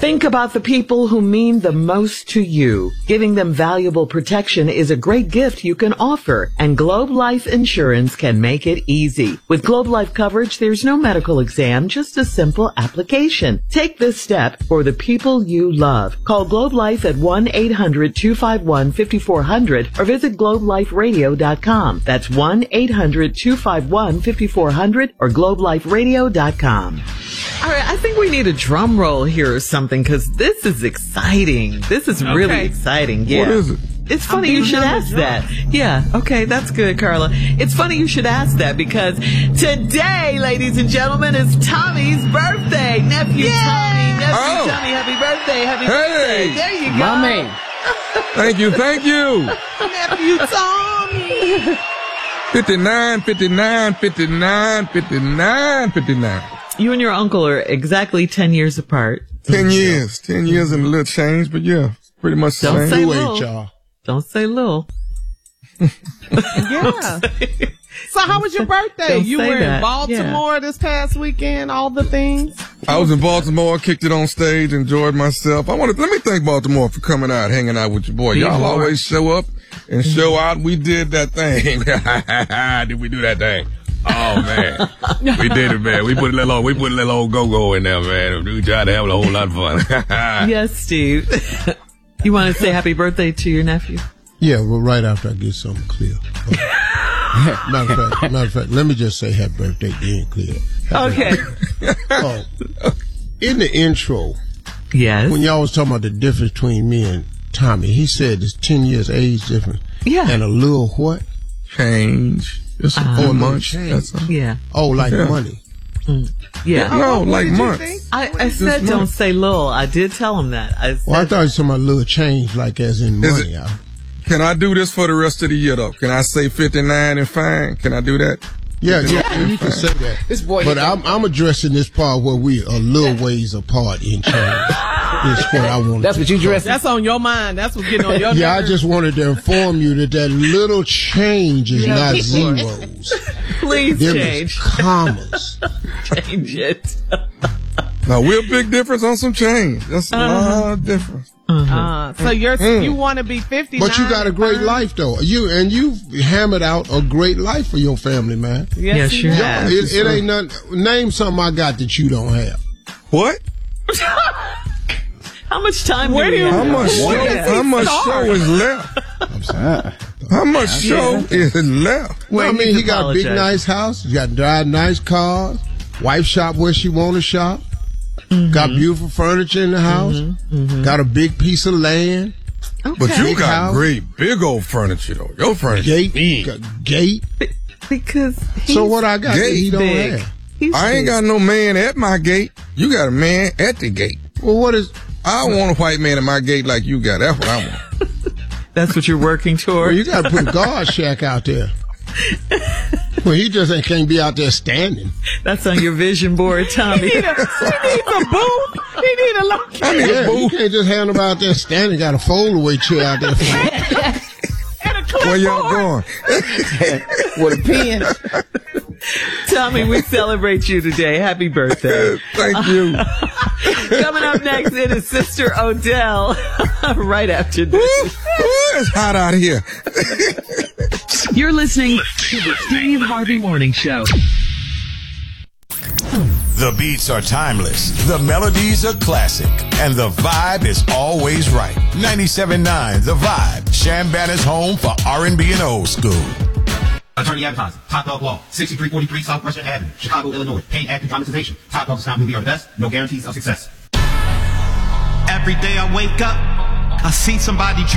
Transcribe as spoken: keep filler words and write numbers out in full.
Think about the people who mean the most to you. Giving them valuable protection is a great gift you can offer, and Globe Life Insurance can make it easy. With Globe Life coverage, there's no medical exam, just a simple application. Take this step for the people you love. Call Globe Life at one eight hundred two five one five four zero zero or visit globe life radio dot com. That's one eight hundred two five one five four zero zero or globe life radio dot com. All right, I think we need a drum roll here or something, because this is exciting. This is really okay. exciting. Yeah. What is it? It's funny you should ask that. Yeah, okay, that's good, Carla. It's funny you should ask that, because today, ladies and gentlemen, is Tommy's birthday. Nephew yeah. Tommy, nephew oh. Tommy, happy birthday, happy hey. birthday. There you go. My man. Thank you, thank you. Nephew Tommy. fifty-nine, fifty-nine, fifty-nine, fifty-nine, fifty-nine. You and your uncle are exactly ten years apart. Ten years. Ten years and a little change, but yeah, pretty much the Don't same. say New little. age, y'all. Don't say little. Yeah. So how was your birthday? Don't You say were that. in Baltimore Yeah. this past weekend, all the things? I was in Baltimore, kicked it on stage, enjoyed myself. I want to, let me thank Baltimore for coming out, hanging out with your boy. Y'all People. always show up and show out. We did that thing. Did we do that thing? Oh, man. We did it, man. We put a little, we put a little old go-go in there, man. We tried to have a whole lot of fun. Yes, Steve. You want to say happy birthday to your nephew? Yeah, well, right after I get something clear. Uh, matter of fact, matter of fact, let me just say happy birthday then clear. Happy Okay. Oh, in the intro, Yes. when y'all was talking about the difference between me and Tommy, he said it's ten years age difference. Yeah. And a little what? Change. Just a Uh, few oh, months. change. That's all. Yeah. Oh, like Yeah. money. Yeah. No, What like did you months. think? I, I said don't months. say Lil. I did tell him that. I said, Well, I thought you were talking about a little change, like as in Is money. it- I- Can I do this for the rest of the year, though? Can I say fifty-nine and fine? Can I do that? Yeah, yeah, you can say that. This boy. But I'm, I'm addressing this part where we a little ways apart in change. Is what I want. That's what you dressed. That's on your mind. That's what's getting on your Yeah, I nerves. just wanted to inform you that that little change is Yeah, not people- zeros. please Them change. is commas. Change it. Now, we're a big difference on some change. That's a lot of difference. Uh, so you're, Mm. you want to be fifty-nine. But you got a great life though. You and you hammered out a great life for your family, man. Yes, Yes, you you have. have. It, it ain't nothing. Name something I got that you don't have. What? How much time Where do we do you- have? How much show, Where does he how much start? show is left? How much show is left? Well, I Wait, mean, he's he got a big, apologizing. nice house. He got drive nice cars. Wife shop where she want to shop. Mm-hmm. Got beautiful furniture in the house. Got a big piece of land. But you Big got house. great, big old furniture, though. Your furniture Gate. big. Got gate. Because he's So what I got that he Gate don't big. have? He's I ain't big. got no man at my gate. You got a man at the gate. Well, what is? I don't want a white man at my gate like you got. That's what I want. That's what you're working toward. Well, you got to put a guard shack out there. Well, he just ain't can't be out there standing. That's on your vision board, Tommy. He need a, he needs a booth. He need a location. I need Yeah, a you boo. can't just have him out there standing. Got a fold-away chair out there. For him. And a clipboard. Where y'all going? with a pen. Tommy, we celebrate you today. Happy birthday. Thank you. Coming up next, it is Sister Odell. Right after Woo, this. woo, it's hot out here. You're listening to the Steve Harvey Morning Show. The beats are timeless, the melodies are classic, and the vibe is always right. ninety-seven point nine The Vibe, Shambanna's home for R and B and old school. Attorney Advertising, Top Dog Law, sixty-three forty-three Southwestern Avenue, Chicago, Illinois. Paid acting dramatization. Top Dog does not mean we are the best. No guarantees of success. Every day I wake up, I see somebody